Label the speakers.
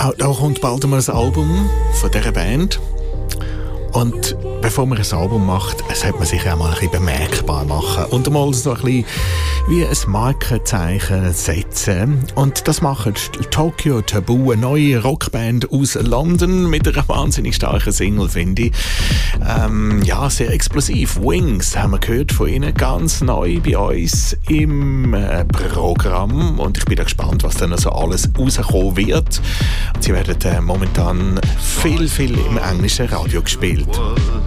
Speaker 1: Da kommt bald mal ein Album von dieser Band. Und bevor man ein Album macht, sollte man sich auch mal ein bisschen bemerkbar machen. Und mal so ein bisschen wie ein Markenzeichen setzen. Und das machen Tokyo Taboo, eine neue Rockband aus London mit einer wahnsinnig starken Single, finde ich. Ja, sehr explosiv. Wings haben wir gehört von ihnen, ganz neu bei uns im Programm. Und ich bin da gespannt, was dann so alles rauskommen wird. Und sie werden momentan viel im englischen Radio gespielt.